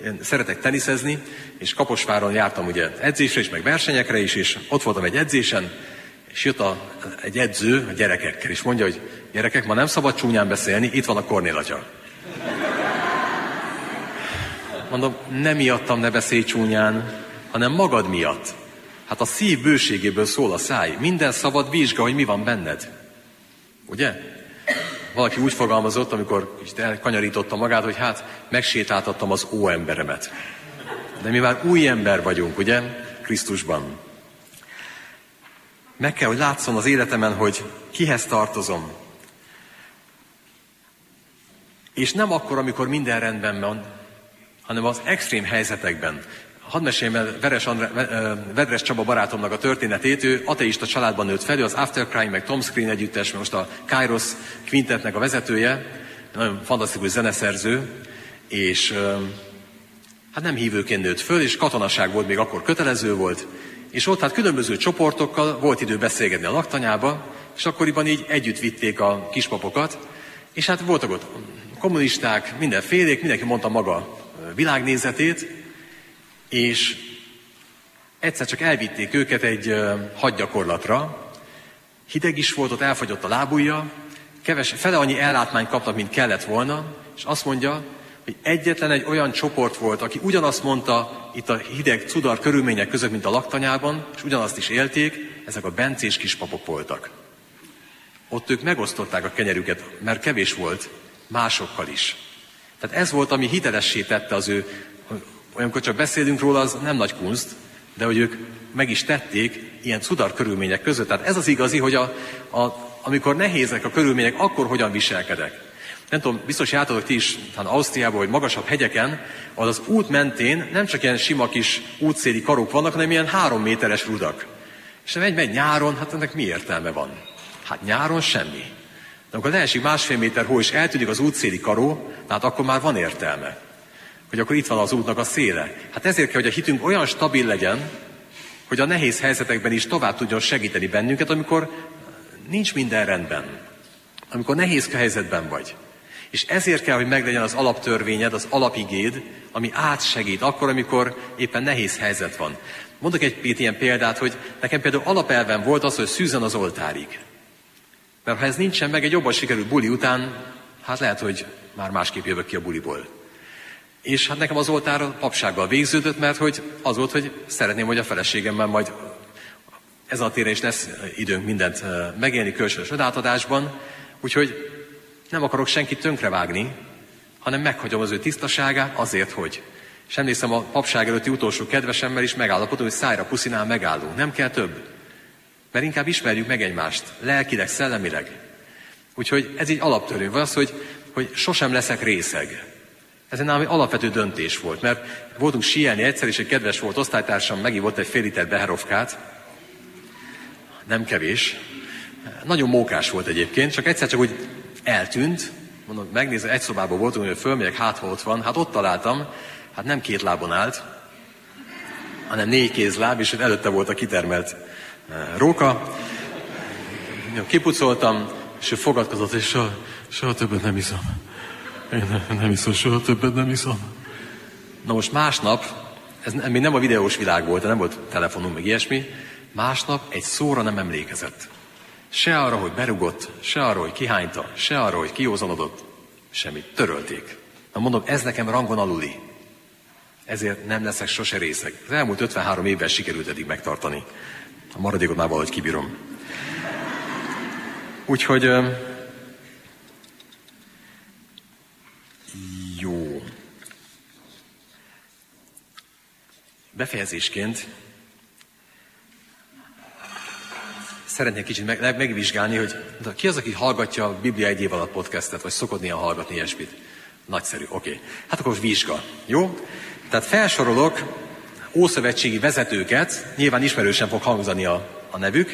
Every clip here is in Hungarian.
én szeretek teniszezni, és Kaposváron jártam ugye edzésre is, meg versenyekre is, és ott voltam egy edzésen, és jött egy edző a gyerekekkel, és mondja, hogy gyerekek, ma nem szabad csúnyán beszélni, itt van a Kornél atya. Mondom, nem miattam ne beszélj csúnyán, hanem magad miatt. Hát a szív bőségéből szól a száj. Minden szabad vizsga, hogy mi van benned. Ugye? Valaki úgy fogalmazott, amikor elkanyarította magát, hogy hát megsétáltattam az óemberemet. De mi már új ember vagyunk, ugye? Krisztusban. Meg kell, hogy látszom az életemen, hogy kihez tartozom. És nem akkor, amikor minden rendben van, hanem az extrém helyzetekben. Hadd meséljem el Vedres Csaba barátomnak a történetét. Ő ateista családban nőtt fel, ő az Aftercrying, meg Tom Screen együttes, most a Kairos Quintetnek a vezetője, nagyon fantasztikus zeneszerző, és hát nem hívőként nőtt föl, és katonaság volt, még akkor kötelező volt, és ott hát különböző csoportokkal volt idő beszélgetni a laktanyába, és akkoriban így együtt vitték a kispapokat, és hát voltak ott kommunisták, mindenfélék, mindenki mondta maga világnézetét, és egyszer csak elvitték őket egy hadgyakorlatra, hideg is volt, ott elfagyott a lábujja, fele annyi ellátmányt kaptak, mint kellett volna, és azt mondja, hogy egyetlen egy olyan csoport volt, aki ugyanazt mondta itt a hideg cudar körülmények között, mint a laktanyában, és ugyanazt is élték, ezek a bencés kispapok voltak. Ott ők megosztották a kenyerüket, mert kevés volt másokkal is. Tehát ez volt, ami hitelessé tette az ő, olyankor csak beszélünk róla, az nem nagy kunst, de hogy ők meg is tették ilyen cudar körülmények között. Tehát ez az igazi, hogy amikor nehézek a körülmények, akkor hogyan viselkedek. Nem tudom, biztos jártatok ti is Ausztriában, vagy magasabb hegyeken, ahol az út mentén nem csak ilyen sima kis útszéli karok vannak, hanem ilyen 3 méteres rudak. És megy nyáron, hát ennek mi értelme van? Hát nyáron semmi. De amikor leesik 1,5 méter hó, és eltűnik az útszéli karó, hát akkor már van értelme. Hogy akkor itt van az útnak a széle. Hát ezért kell, hogy a hitünk olyan stabil legyen, hogy a nehéz helyzetekben is tovább tudjon segíteni bennünket, amikor nincs minden rendben. Amikor nehéz helyzetben vagy. És ezért kell, hogy meglegyen az alaptörvényed, az alapigéd, ami átsegít akkor, amikor éppen nehéz helyzet van. Mondok egy ilyen példát, hogy nekem például alapelven volt az, hogy szűzön az oltárig. Mert ha ez nincsen meg, egy jobban sikerült buli után, hát lehet, hogy már másképp jövök ki a buliból. És hát nekem az oltár a papsággal végződött, mert hogy az volt, hogy szeretném, hogy a feleségemmel majd ezen a téren is lesz időnk mindent megélni kölcsönös odátadásban, úgyhogy nem akarok senkit tönkrevágni, hanem meghagyom az ő tisztaságát azért, hogy. És emlékszem, a papság előtti utolsó kedvesemmel is megállapodom, hogy szájra puszinál megállunk. Nem kell több. Mert inkább ismerjük meg egymást, lelkileg, szellemileg. Úgyhogy ez így alaptörvény. Vagy az, hogy sosem leszek részeg. Ez nálam egy alapvető döntés volt, mert voltunk síelni egyszer, és egy kedves volt osztálytársam, megívott egy fél liter beherovkát. Nem kevés. Nagyon mókás volt egyébként, csak egyszer csak úgy eltűnt. Mondom, megnézem, egy szobában voltunk, hogy fölmegyek, hát ha ott van. Hát ott találtam, hát nem 2 lábon állt, hanem 4 kézláb, és előtte volt a kitermelt róka. Kipucoltam, és ő fogadkozott, és soha többet nem iszom. Én nem iszom, soha többet nem iszom. Na most másnap, ez még nem a videós világ volt, nem volt telefonunk, meg ilyesmi, másnap egy szóra nem emlékezett. Se arra, hogy berugott, se arra, hogy kihányta, se arra, hogy kiózanodott, semmit. Törölték. Na mondom, ez nekem rangon aluli. Ezért nem leszek sose részeg. Az elmúlt 53 évben sikerült eddig megtartani. A maradékot már valahogy kibírom. Úgyhogy... Jó. Befejezésként szeretnék kicsit megvizsgálni, hogy ki az, aki hallgatja a Biblia egy év alatt podcastet, vagy szokott néha hallgatni ilyesmit. Nagyszerű, oké. Hát akkor vizsga, jó? Tehát felsorolok ószövetségi vezetőket, nyilván ismerősen fog hangzani a nevük.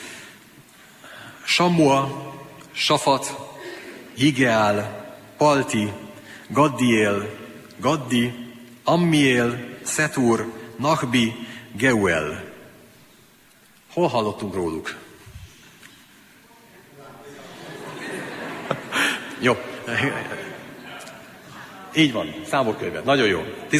Sammua, Safat, Higeál, Palti, Gaddiel, Gaddi, Ammiel, Szetur, Nahbi, Geuel. Hol hallottunk róluk? Jó. Így van, számokkönyvben. Nagyon jó.